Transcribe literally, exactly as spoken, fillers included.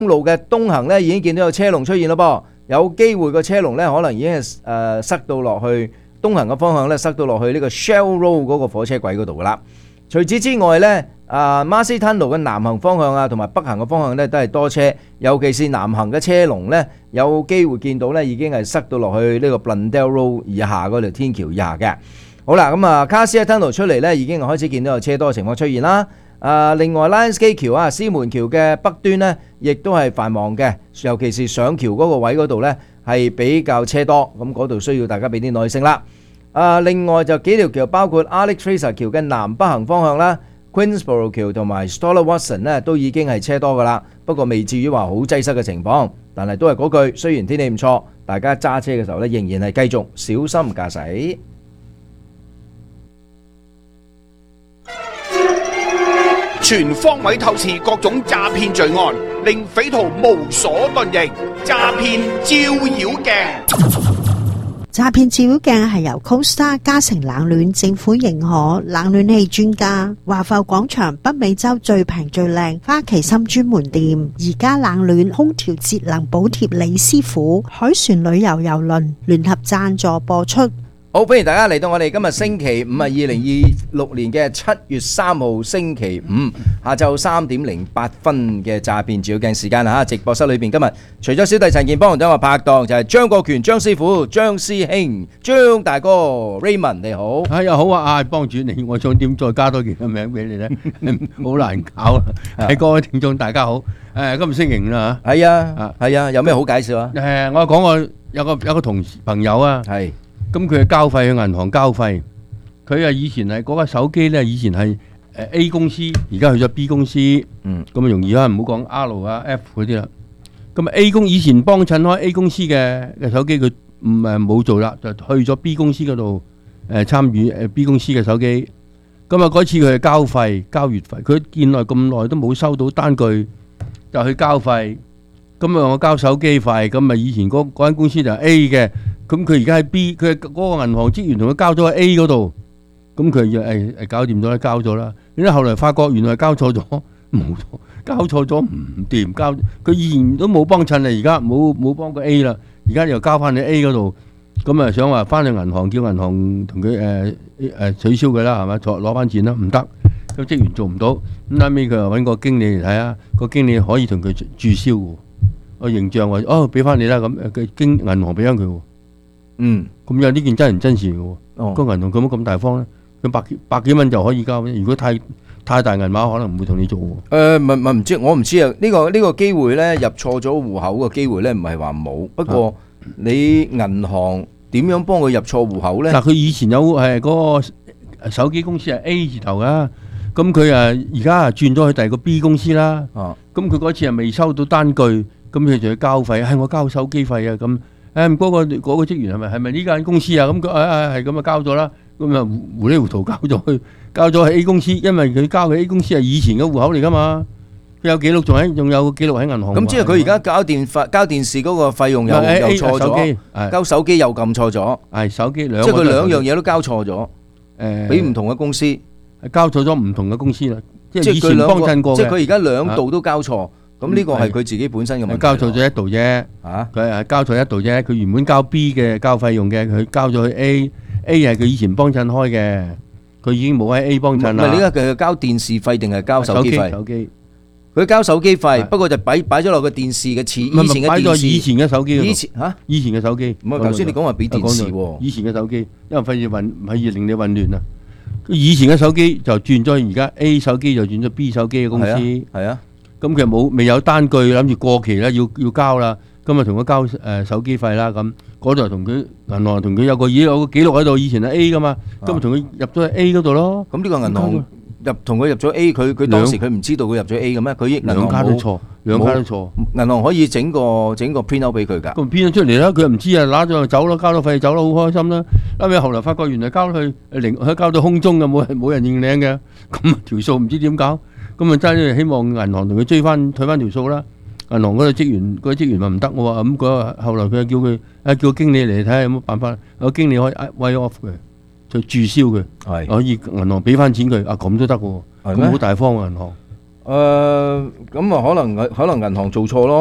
公路嘅東行咧已經見到有車龍出現咯噃，有機會個車龍咧可能已經係誒塞到落去東行嘅方向咧，塞到落去呢個 Shell Road 嗰個火車軌嗰度噶啦。除此之外咧，啊 Marcy Tunnel 嘅南行方向啊，同埋北行嘅方向咧都係多車，尤其是南行嘅車龍咧，有機會見到咧已經係塞到落去呢個 Blundell Road 以下嗰條天橋以下嘅。好啦，咁啊 Cassia Tunnel 出嚟咧，已經開始見到有車多嘅情況出現啦。啊，另外 Lionsgate 橋啊，獅門橋嘅北端咧，亦都係繁忙嘅，尤其是上橋嗰個位嗰度咧係比較車多，咁嗰度需要大家俾啲耐性啦。啊，另外就幾條橋，包括 Alex Fraser 橋嘅南北行方向啦 ，Queensborough 橋同埋 Stoller Watson 咧都已經係車多噶啦，不過未至於話好擠塞嘅情況，但係都係嗰句，雖然天氣唔錯，大家揸車嘅時候咧仍然係繼續小心駕駛。 全方位透視各種詐騙罪案，令匪徒無所遁形。詐騙照妖鏡。 詐騙照妖鏡係由 Costa 嘉誠冷暖政府認可冷暖氣專家華埠廣場北美洲最平最靚花旗參專門店，而家冷暖空調節能補貼李師傅，海船旅遊郵輪聯合贊助播出。 好，歡迎大家嚟到我哋今日星期五啊，二零二六年嘅七月三號星期五下晝三點零八分嘅詐騙照妖鏡時間啊！直播室裏邊今日除咗小弟陳健邦同我拍檔，就係張國權張師傅、張師兄、張大哥 Raymond， 你好。 哎呀，好啊，啊幫主你，我想點再加多件個名俾你咧，好難搞啊！係各位聽眾大家好，誒今日星期五啦嚇。 係啊，係啊，有咩好介紹啊？ 誒，我講個有個有個同事朋友啊。 係。 咁佢係交費去銀行交費，佢啊以前係嗰個手機咧，以前係誒 A 公司，而家去咗 B 公司，嗯，咁啊容易啦，唔好講 R 啊 F 嗰啲啦。咁啊 A 公以前幫襯開 A 公司嘅嘅手機，佢唔誒冇做啦，就去咗 B 公司嗰度誒參與誒 B 公司嘅手機。咁啊嗰次佢係交費交月費，佢見來咁耐都冇收到單據，就去交費。咁啊我交手機費，咁啊以前嗰嗰間公司就係 A 嘅。咁佢而家喺 B， 佢嗰個銀行職員同佢交咗喺 A 嗰度，咁佢就誒誒搞掂咗啦，交咗啦。然之後後來發覺原來交錯咗，冇交錯咗唔掂，交佢以前都冇幫襯啦，而家冇冇幫過 A 啦，而家又交翻去 A 嗰度，咁啊想話翻去銀行叫銀行同佢誒誒取消佢啦，係咪？再攞翻錢啦，唔得，個職員做唔到，咁後尾佢又揾個經理嚟睇下，個經理可以同佢註銷喎，個形象話哦俾翻你啦，咁佢經銀行俾翻佢喎。嗯，咁有呢件真人真事嘅喎，個銀行咁咁大方咧，佢百百幾蚊就可以交。如果太太大銀碼，可能唔會同你做喎。誒， 唔唔唔知，我唔知啊。呢個呢個機會咧，入錯咗戶口嘅機會咧，唔係話冇。不過你銀行點樣幫佢入錯戶口咧？ 嗱，佢以前有誒嗰個手機公司係 A 字頭噶，咁佢誒而家啊轉咗去第二個 B 公司啦。哦，咁佢嗰次係未收到單據，咁佢就要交費，係我交手機費啊咁。誒唔嗰個嗰個職員係咪係咪呢間公司啊？咁佢誒誒係咁啊交咗啦，咁啊糊裡糊塗交咗去，交咗去 A 公司，因為佢交嘅 A 公司係以前嘅戶口嚟㗎嘛，佢有記錄仲喺，仲有記錄喺銀行。 咁即係佢而家交電費、交電視嗰個費用又又錯咗，交手機又撳錯咗， 係手機兩， 即係佢兩樣嘢都交錯咗，誒俾唔同嘅公司， 交錯咗唔同嘅公司啦，即係以前幫襯過嘅， 即係佢而家兩度都交錯。咁呢個係佢自己本身嘅問題。 交錯咗一度啫，嚇佢係交錯一度啫。佢原本交 B 嘅交費用嘅，佢交咗去 A，A 係佢以前幫襯開嘅，佢已經冇喺 A 幫襯啦。 唔係呢個佢交電視費定係交手機費？ 手機， 佢交手機費，不過就擺擺咗落個電視嘅錢，以前嘅電視。 以前嘅手機。 以前嚇， 以前嘅手機。 唔係頭先你講話俾電視喎。 以前嘅手機，因為費事混，費事令你混亂啊。以前嘅手機就轉咗，而家 A 手機就轉咗 B 手機嘅公司。 係啊。咁佢冇未有單據，諗住過期啦，要要交啦。今日同佢交誒手機費啦，咁嗰度同佢銀行同佢有個已有個記錄喺度，以前係 A 噶嘛，今日同佢入咗去 A 嗰度咯。 咁呢個銀行入同佢入咗 A，佢佢當時佢唔知道佢入咗 A 嘅咩？佢銀行兩家都錯，兩家都錯。 銀行可以整個整個 print out 俾佢㗎。 咁 print 咗出嚟啦，佢又唔知啊，揦咗就走咯，交咗費走咯，好開心啦。後尾後來發覺原來交咗去零，佢交到空中嘅，冇人冇人認領嘅，咁條數唔知點搞。咁啊真係希望銀行同佢追翻退翻條數啦。銀行嗰個職員嗰個職員話唔得，我話咁嗰後來佢叫佢啊叫經理嚟睇下有冇辦法，個經理可以 write off 佢，就註銷佢，可以銀行俾翻錢佢啊，咁都得喎，咁好大方喎銀行。 誒咁啊，可能可能銀行做錯咯。